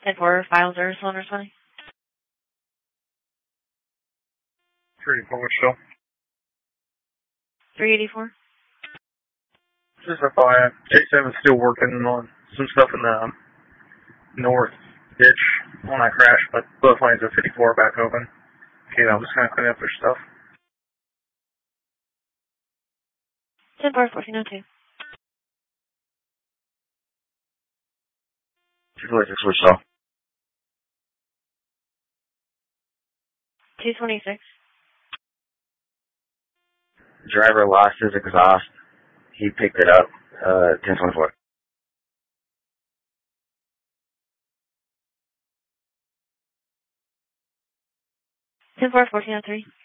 10-4, files are cylinder 20. 384, which still? 384. Just FYI, J7's still working on some stuff in the north ditch on that crash, but both lanes of 54 are back open. Okay, I'm just going to clean up their stuff. 10-4, 1402. 246, which still? 226. Driver lost his exhaust. He picked it up. 1024. 10-4, 1403.